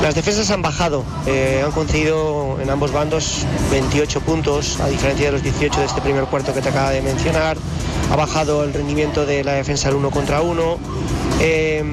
Las defensas han bajado, han concedido en ambos bandos 28 puntos, a diferencia de los 18 de este primer cuarto que te acaba de mencionar. Ha bajado el rendimiento de la defensa al 1 contra 1.